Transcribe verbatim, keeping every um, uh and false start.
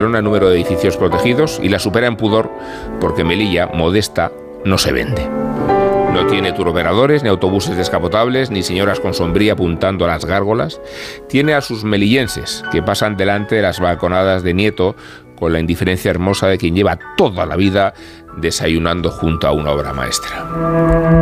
el número de edificios protegidos y la supera en pudor porque Melilla, modesta, no se vende. No tiene turoperadores, ni autobuses descapotables, ni señoras con sombría apuntando a las gárgolas. Tiene a sus melillenses, que pasan delante de las balconadas de Nieto con la indiferencia hermosa de quien lleva toda la vida desayunando junto a una obra maestra.